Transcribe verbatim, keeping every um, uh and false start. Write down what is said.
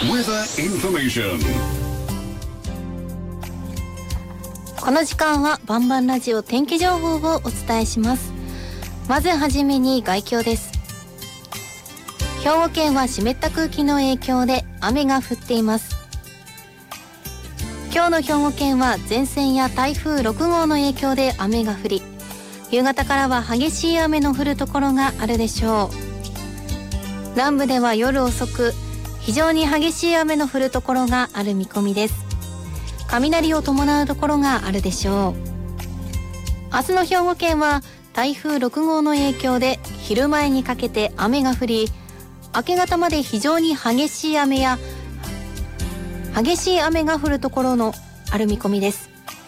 Weather information. この時間はバンバンラジオ天気情報をお伝えします。まずはじめに概況です。兵庫県は湿った空気の影響で雨が降っています。今日の兵庫県は前線や台風ろく号の影響で雨が降り、夕方からは激しい雨の降るところがあるでしょう。南部では夜遅く非常に激しい雨の降るところがある見込みです。雷を伴うところがあるでしょう。明日の兵庫県は台風ろく号の影響で昼前にかけて雨が降り、明け方まで非常に激しい雨や激しい雨が降るところのある見込みです。